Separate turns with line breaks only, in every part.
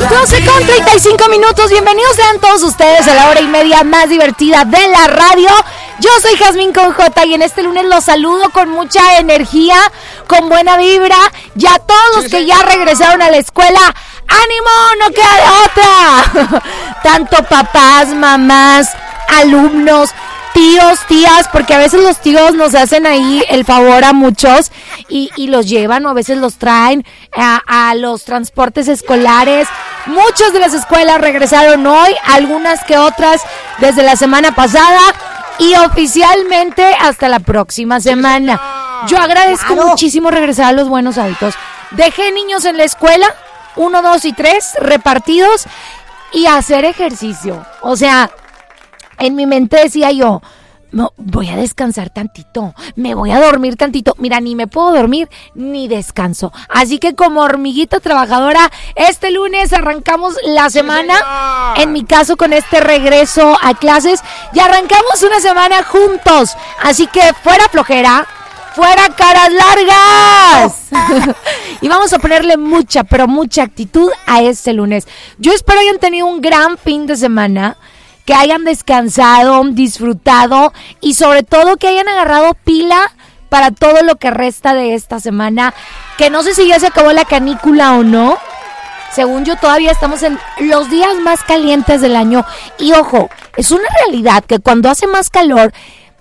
12:35. Bienvenidos sean todos ustedes a la hora y media más divertida de la radio. Yo soy Jazmín con J y en este lunes los saludo con mucha energía, con buena vibra. Ya todos los que ya regresaron a la escuela, ¡ánimo! ¡No queda de otra! Tanto papás, mamás, alumnos, tíos, tías, porque a veces los tíos nos hacen ahí el favor a muchos y los llevan o a veces los traen a los transportes escolares. Muchas de las escuelas regresaron hoy, algunas que otras desde la semana pasada y oficialmente hasta la próxima semana. Yo agradezco muchísimo regresar a los buenos hábitos. Dejé niños en la escuela, 1, 2 y 3 repartidos y hacer ejercicio. O sea, en mi mente decía yo, no, voy a descansar tantito, me voy a dormir tantito. Mira, ni me puedo dormir ni descanso. Así que como hormiguita trabajadora, este lunes arrancamos la semana, en mi caso con este regreso a clases, y arrancamos una semana juntos. Así que fuera flojera, fuera caras largas. Y vamos a ponerle mucha, pero mucha actitud a este lunes. Yo espero hayan tenido un gran fin de semana, que hayan descansado, disfrutado y sobre todo que hayan agarrado pila para todo lo que resta de esta semana, que no sé si ya se acabó la canícula o no. Según yo todavía estamos en los días más calientes del año y ojo, es una realidad que cuando hace más calor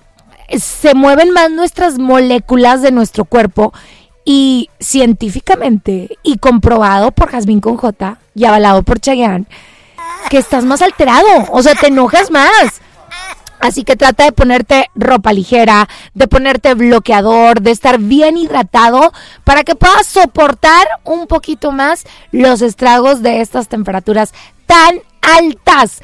se mueven más nuestras moléculas de nuestro cuerpo y científicamente y comprobado por Jazmín con J y avalado por Chayanne, que estás más alterado, o sea, te enojas más. Así que trata de ponerte ropa ligera, de ponerte bloqueador, de estar bien hidratado para que puedas soportar un poquito más los estragos de estas temperaturas tan altas.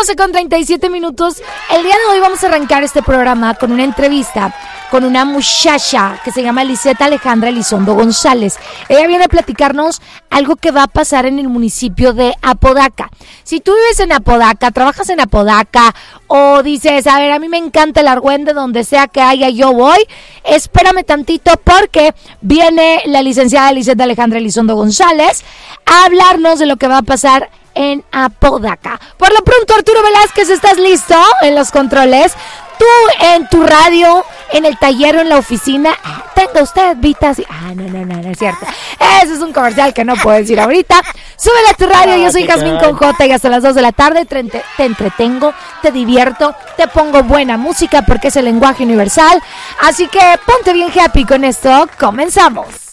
12:37. El día de hoy vamos a arrancar este programa con una entrevista con una muchacha que se llama Lisette Alejandra Elizondo González. Ella viene a platicarnos algo que va a pasar en el municipio de Apodaca. Si tú vives en Apodaca, trabajas en Apodaca o dices, a ver, a mí me encanta el argüende, donde sea que haya yo voy, espérame tantito porque viene la licenciada Lisette Alejandra Elizondo González a hablarnos de lo que va a pasar en Apodaca. Por lo pronto, Arturo Velázquez, ¿estás listo en los controles? Tú en tu radio, en el taller o en la oficina, tenga usted vitas. No es cierto. Ese es un comercial que no puedo decir ahorita. Súbele a tu radio, yo soy Jazmín con J y hasta las 2 de la tarde te entretengo, te divierto, te pongo buena música porque es el lenguaje universal. Así que ponte bien happy con esto, comenzamos.